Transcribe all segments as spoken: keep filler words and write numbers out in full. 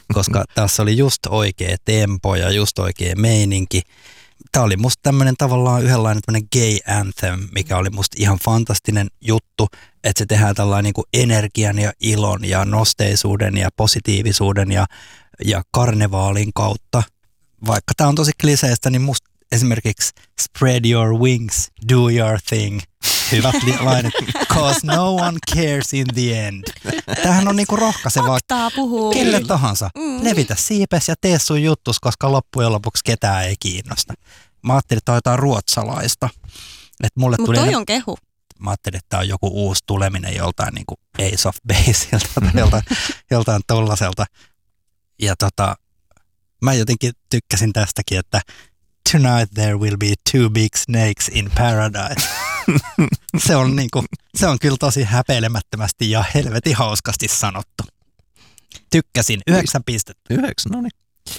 koska tässä oli just oikea tempo ja just oikea meininki. Tämä oli musta tämmöinen tavallaan yhdenlainen tämmöinen gay anthem, mikä oli musta ihan fantastinen juttu, että se tehdään tällainen niin kuin energian ja ilon ja nosteisuuden ja positiivisuuden ja, ja karnevaalin kautta. Vaikka tämä on tosi kliseistä, niin musta esimerkiksi spread your wings, do your thing. Hyvät lainet, cause no one cares in the end. Tämähän on niinku rohkaisevaa. Faktaa puhuu. Kelle tahansa. Mm. Levitä siipes ja tee sun juttus, koska loppujen lopuksi ketään ei kiinnosta. Mä ajattelin, että tämä on jotain ruotsalaista. Mutta toi on kehu. Mä ajattelin, että tämä on joku uusi tuleminen joltain niinku Ace of Baselta tai joltain, joltain tollaselta. Ja tota, mä jotenkin tykkäsin tästäkin, että tonight there will be two big snakes in paradise. Se on, niinku, se on kyllä tosi häpeilemättömästi ja helvetin hauskasti sanottu. Tykkäsin. Yhdeksän pistettä. Yhdeksän, no niin.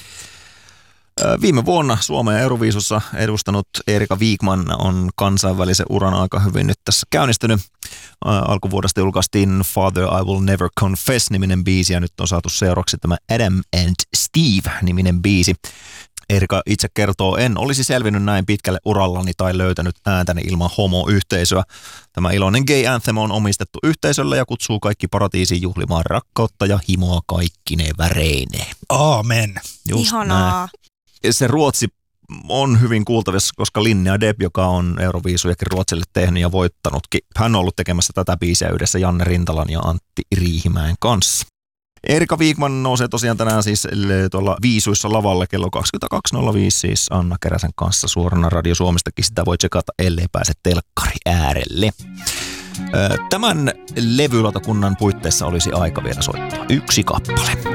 Viime vuonna Suomea Euroviisussa edustanut Erika Wigman on kansainvälisen uran aika hyvin nyt tässä käynnistynyt. Alkuvuodesta julkaistiin Father I Will Never Confess-niminen biisi ja nyt on saatu seuraavaksi tämä Adam and Steve-niminen biisi. Erika itse kertoo, en olisi selvinnyt näin pitkälle urallani tai löytänyt ääntäni ilman homo-yhteisöä. Tämä iloinen gay anthem on omistettu yhteisölle ja kutsuu kaikki paratiisiin juhlimaan rakkautta ja himoa kaikkine väreineen. Aamen. Just ihanaa. Näin. Se ruotsi on hyvin kuultavissa, koska Linnea Deb, joka on Euroviisujakin Ruotsille tehnyt ja voittanutkin, hän on ollut tekemässä tätä biisiä yhdessä Janne Rintalan ja Antti Riihimäen kanssa. Erika Wigman nousee tosiaan tänään siis tuolla Viisuissa lavalle kello kaksikymmentäkaksi nolla viisi siis Anna Keräsen kanssa suorana Radio Suomestakin. Sitä voi tsekata, ellei pääse telkkari äärelle. Tämän levylautakunnan puitteissa olisi aika vielä soittaa yksi kappale.